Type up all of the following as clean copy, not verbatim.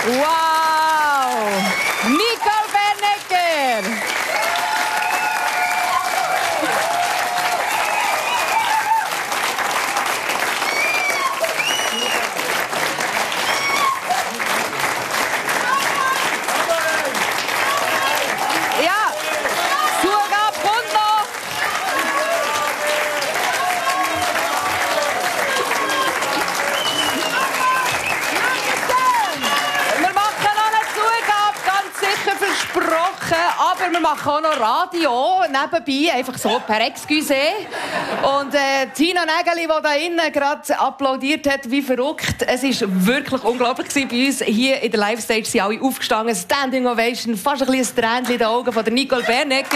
Wow! Nicole Bernecker! Ja, Zugabe kommt noch! Wir machen noch eine Zugabe, ganz sicher versprochen, aber wir machen auch noch Radio nebenbei, einfach so per Excuse. Und Tina Nägeli, die da innen gerade applaudiert hat, wie verrückt. Es war wirklich unglaublich bei uns. Hier in der Live-Stage sind alle aufgestanden, Standing Ovation, fast ein bisschen ein Tränchen in den Augen von der Nicole Bernecker.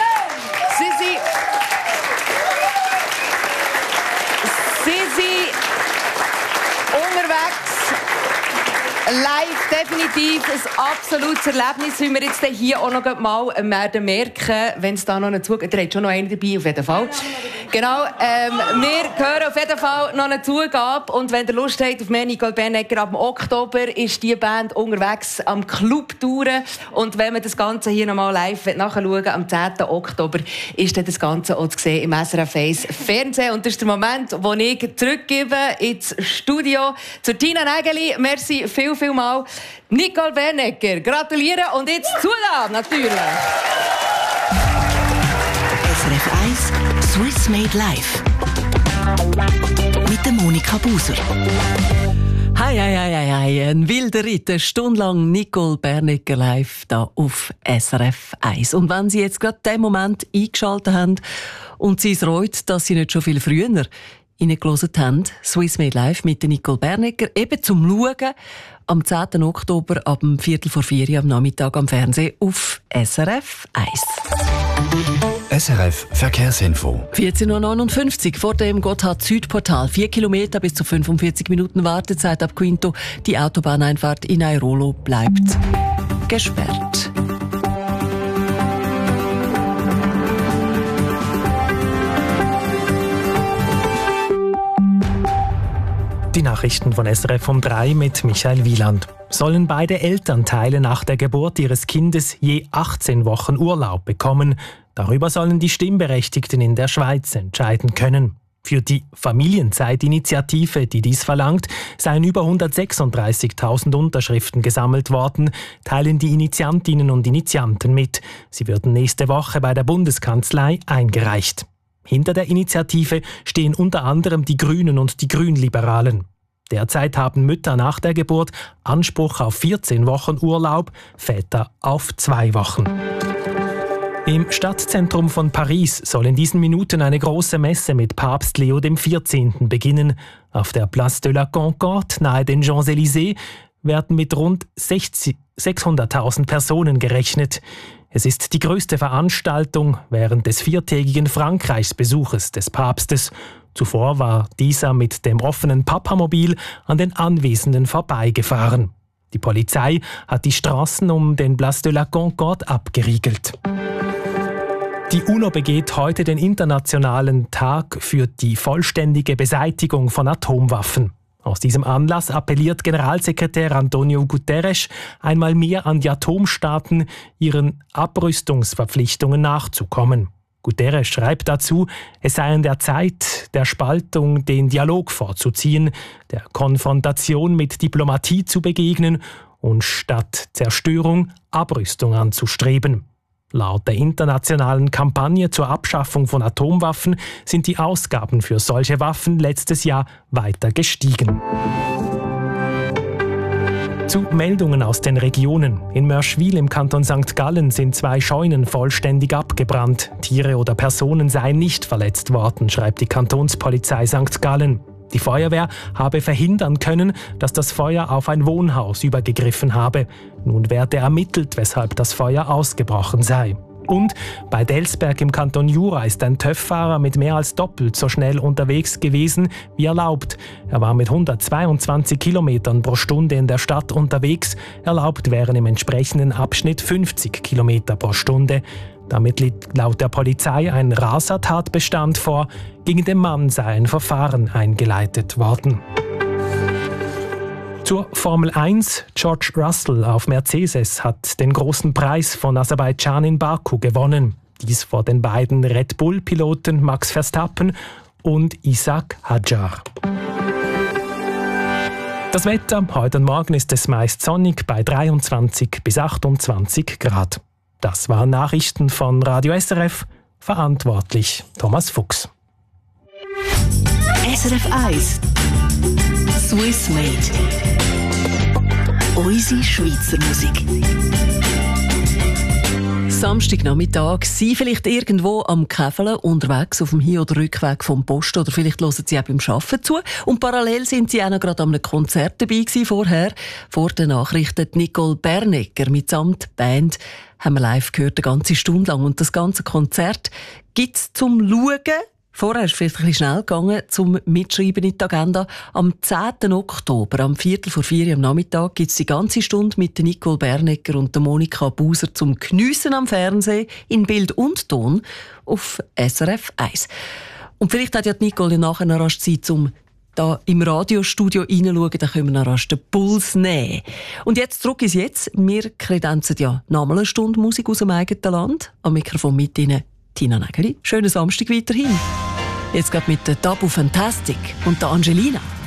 Sie sind unterwegs. Live definitiv ein absolutes Erlebnis, wie wir jetzt hier auch noch mal werden merken, wenn es da noch eine Zugabe... Ihr habt schon noch einen dabei, auf jeden Fall. Genau, wir hören auf jeden Fall noch eine Zugabe. Und wenn ihr Lust habt auf mehr Nicole Bernecker, ab Oktober ist die Band unterwegs am Club touren. Und wenn wir das Ganze hier noch mal live nachschauen, am 10. Oktober ist dann das Ganze auch zu sehen im SRF 1 Fernsehen. Und das ist der Moment, wo ich zurückgebe ins Studio zu Tina Nägeli. Merci vielmal. Nicole Bernecker, gratulieren und jetzt Zugabe natürlich. SRF 1 Swiss Made Live mit der Monika Buser. Hi, ein wilder Ritt, eine Stunde lang Nicole Bernecker live da auf SRF 1. Und wenn Sie jetzt gerade den Moment eingeschaltet haben und Sie es reut, dass Sie nicht schon viel früher reingehört haben, Swiss Made Live mit der Nicole Bernecker, eben zum Schauen, am 10. Oktober ab 3:45 Uhr am Nachmittag am Fernsehen auf SRF 1. SRF Verkehrsinfo. 14:59 Uhr vor dem Gotthard-Südportal. 4 Kilometer bis zu 45 Minuten Wartezeit ab Quinto. Die Autobahneinfahrt in Airolo bleibt gesperrt. Die Nachrichten von SRF um 3 mit Michael Wieland. Sollen beide Elternteile nach der Geburt ihres Kindes je 18 Wochen Urlaub bekommen? Darüber sollen die Stimmberechtigten in der Schweiz entscheiden können. Für die Familienzeitinitiative, die dies verlangt, seien über 136.000 Unterschriften gesammelt worden, teilen die Initiantinnen und Initianten mit. Sie würden nächste Woche bei der Bundeskanzlei eingereicht. Hinter der Initiative stehen unter anderem die Grünen und die Grünliberalen. Derzeit haben Mütter nach der Geburt Anspruch auf 14 Wochen Urlaub, Väter auf 2 Wochen. Im Stadtzentrum von Paris soll in diesen Minuten eine große Messe mit Papst Leo XIV. Beginnen. Auf der Place de la Concorde nahe den Champs-Élysées werden mit rund 600.000 Personen gerechnet. Es ist die größte Veranstaltung während des 4-tägigen Frankreichsbesuches des Papstes. Zuvor war dieser mit dem offenen Papamobil an den Anwesenden vorbeigefahren. Die Polizei hat die Straßen um den Place de la Concorde abgeriegelt. Die UNO begeht heute den Internationalen Tag für die vollständige Beseitigung von Atomwaffen. Aus diesem Anlass appelliert Generalsekretär Antonio Guterres einmal mehr an die Atomstaaten, ihren Abrüstungsverpflichtungen nachzukommen. Guterres schreibt dazu, es sei an der Zeit der Spaltung den Dialog vorzuziehen, der Konfrontation mit Diplomatie zu begegnen und statt Zerstörung Abrüstung anzustreben. Laut der internationalen Kampagne zur Abschaffung von Atomwaffen sind die Ausgaben für solche Waffen letztes Jahr weiter gestiegen. Zu Meldungen aus den Regionen. In Mörschwil im Kanton St. Gallen sind 2 Scheunen vollständig abgebrannt. Tiere oder Personen seien nicht verletzt worden, schreibt die Kantonspolizei St. Gallen. Die Feuerwehr habe verhindern können, dass das Feuer auf ein Wohnhaus übergegriffen habe. Nun werde ermittelt, weshalb das Feuer ausgebrochen sei. Und bei Delsberg im Kanton Jura ist ein TÜV-Fahrer mit mehr als doppelt so schnell unterwegs gewesen wie erlaubt. Er war mit 122 Kilometern pro Stunde in der Stadt unterwegs. Erlaubt wären im entsprechenden Abschnitt 50 Kilometer pro Stunde. Damit liegt laut der Polizei ein Rasertatbestand vor. Gegen den Mann sei ein Verfahren eingeleitet worden. Zur Formel 1. George Russell auf Mercedes hat den großen Preis von Aserbaidschan in Baku gewonnen. Dies vor den beiden Red Bull-Piloten Max Verstappen und Ishaq Hadjar. Das Wetter heute und morgen ist es meist sonnig bei 23 bis 28 Grad. Das waren Nachrichten von Radio SRF. Verantwortlich Thomas Fuchs. SRF 1 Swiss Made. Unsere Schweizer Musik. Samstagnachmittag, Sie vielleicht irgendwo am Käfeln unterwegs auf dem Hin- oder Rückweg vom Post oder vielleicht hören Sie auch beim Arbeiten zu. Und parallel sind Sie auch noch gerade an einem Konzert dabei gewesen vorher. Vor den Nachrichten Nicole Bernecker mitsamt Band haben wir live gehört, eine ganze Stunde lang. Und das ganze Konzert gibt es zum Schauen. Vorher ist es vielleicht ein bisschen schnell gegangen, zum Mitschreiben in die Agenda. Am 10. Oktober, am 3:45 am Nachmittag, gibt es die ganze Stunde mit Nicole Bernecker und der Monika Buser zum Geniessen am Fernsehen in Bild und Ton auf SRF 1. Und vielleicht hat ja Nicole nachher noch rasch Zeit, um da im Radiostudio reinzuschauen, dann können wir noch rasch den Puls nehmen. Und jetzt zurück ins Jetzt. Wir kredenzen ja nochmal eine Stunde Musik aus dem eigenen Land. Am Mikrofon mit Ihnen Tina Nägeli. Schönen Samstag weiterhin. Jetzt geht mit der Tabu Fantastic und der Angelina.